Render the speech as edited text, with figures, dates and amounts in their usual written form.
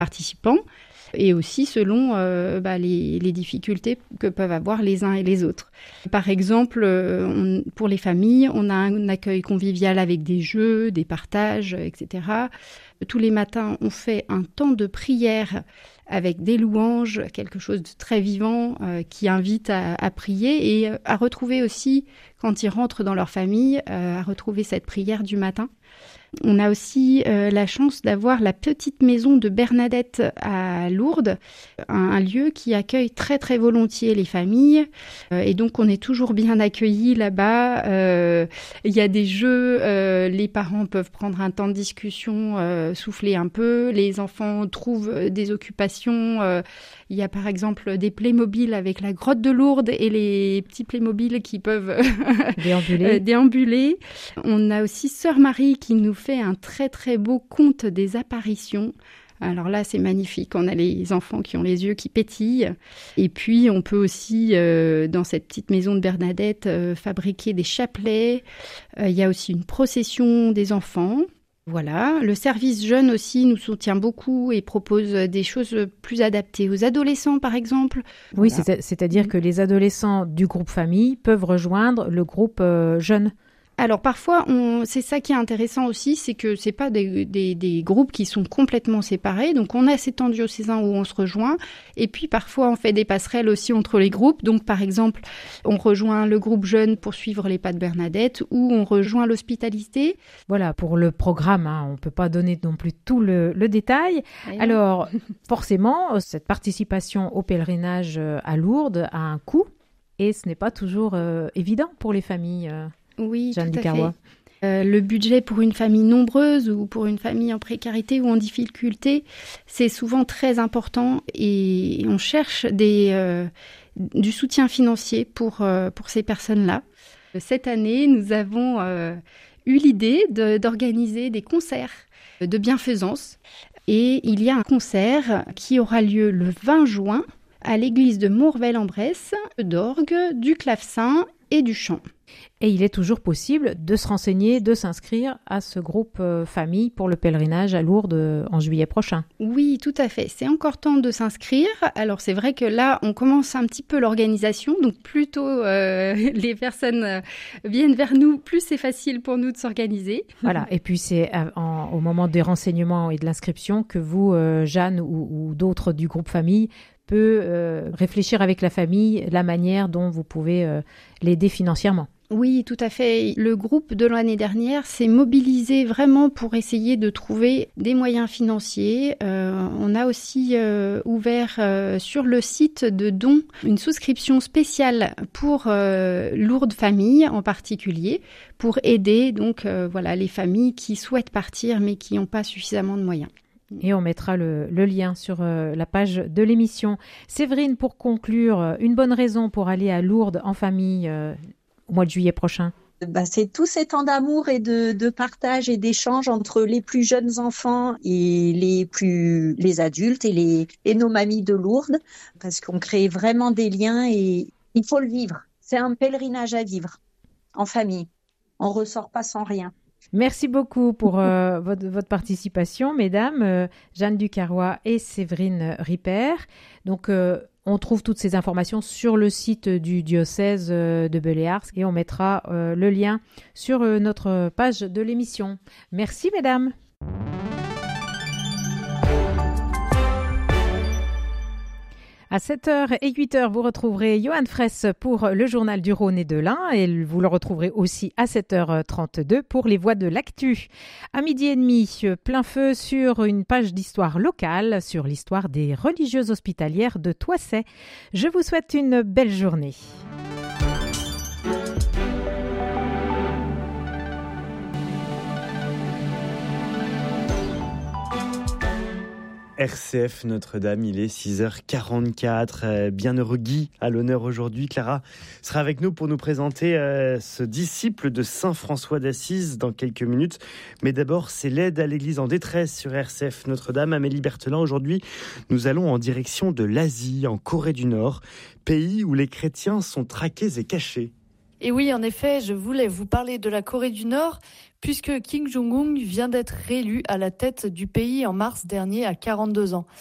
participants et aussi selon les difficultés que peuvent avoir les uns et les autres. Par exemple, pour les familles, on a un accueil convivial avec des jeux, des partages, etc. Tous les matins, on fait un temps de prière avec des louanges, quelque chose de très vivant qui invite à prier et à retrouver aussi, quand ils rentrent dans leur famille, à retrouver cette prière du matin. On a aussi la chance d'avoir la petite maison de Bernadette à Lourdes, un lieu qui accueille très très volontiers les familles et donc on est toujours bien accueillis là-bas. Il y a des jeux, les parents peuvent prendre un temps de discussion, souffler un peu, les enfants trouvent des occupations. Il y a par exemple des Playmobil avec la grotte de Lourdes et les petits Playmobil qui peuvent déambuler. On a aussi Sœur Marie qui nous fait un très très beau conte des apparitions. Alors là, c'est magnifique. On a les enfants qui ont les yeux qui pétillent. Et puis, on peut aussi, dans cette petite maison de Bernadette, fabriquer des chapelets. Il y a aussi une procession des enfants. Voilà. Le service jeune aussi nous soutient beaucoup et propose des choses plus adaptées aux adolescents, par exemple. Oui, voilà. C'est-à-dire que les adolescents du groupe famille peuvent rejoindre le groupe jeune. Alors parfois, c'est ça qui est intéressant aussi, c'est que c'est pas des groupes qui sont complètement séparés. Donc on a ces temps diocésains où on se rejoint, et puis parfois on fait des passerelles aussi entre les groupes. Donc par exemple, on rejoint le groupe jeune pour suivre les pas de Bernadette, ou on rejoint l'hospitalité. Voilà, pour le programme, on peut pas donner non plus tout le détail. Alors forcément, cette participation au pèlerinage à Lourdes a un coût, et ce n'est pas toujours évident pour les familles. Oui, Jeanne tout à Ducarrois. fait. Le budget pour une famille nombreuse ou pour une famille en précarité ou en difficulté, c'est souvent très important et on cherche du soutien financier pour ces personnes-là. Cette année, nous avons eu l'idée d'organiser des concerts de bienfaisance et il y a un concert qui aura lieu le 20 juin à l'église de Mourvel-en-Bresse, d'orgue, du clavecin et du chant. Et il est toujours possible de se renseigner, de s'inscrire à ce groupe famille pour le pèlerinage à Lourdes en juillet prochain. Oui, tout à fait. C'est encore temps de s'inscrire. Alors c'est vrai que là, on commence un petit peu l'organisation. Donc plus tôt les personnes viennent vers nous, plus c'est facile pour nous de s'organiser. Voilà. Et puis c'est au moment des renseignements et de l'inscription que vous, Jeanne ou d'autres du groupe famille, peut réfléchir avec la famille la manière dont vous pouvez l'aider financièrement. Oui, tout à fait. Le groupe de l'année dernière s'est mobilisé vraiment pour essayer de trouver des moyens financiers. On a aussi ouvert sur le site de dons une souscription spéciale pour Lourdes Famille en particulier, pour aider donc les familles qui souhaitent partir mais qui n'ont pas suffisamment de moyens. Et on mettra le lien sur la page de l'émission. Séverine, pour conclure, une bonne raison pour aller à Lourdes en famille au mois de juillet prochain? C'est tous ces temps d'amour et de partage et d'échange entre les plus jeunes enfants et les adultes et nos mamies de Lourdes, parce qu'on crée vraiment des liens et il faut le vivre. C'est un pèlerinage à vivre en famille. On ressort pas sans rien. Merci beaucoup pour votre participation, mesdames, Jeanne Ducarrois et Séverine Ripert. Donc, on trouve toutes ces informations sur le site du diocèse de Beléars et on mettra le lien sur notre page de l'émission. Merci, mesdames. À 7h et 8h, vous retrouverez Johan Fraisse pour le journal du Rhône et de l'Ain et vous le retrouverez aussi à 7h32 pour les voix de l'actu. À 12h30, plein feu sur une page d'histoire locale sur l'histoire des religieuses hospitalières de Toisset. Je vous souhaite une belle journée. RCF Notre-Dame, il est 6h44. Bienheureux Guy à l'honneur aujourd'hui. Clara sera avec nous pour nous présenter ce disciple de Saint François d'Assise dans quelques minutes. Mais d'abord, c'est l'aide à l'église en détresse sur RCF Notre-Dame. Amélie Berthelin, aujourd'hui, nous allons en direction de l'Asie, en Corée du Nord, pays où les chrétiens sont traqués et cachés. Et oui, en effet, je voulais vous parler de la Corée du Nord, puisque Kim Jong-un vient d'être réélu à la tête du pays en mars dernier à 42 ans.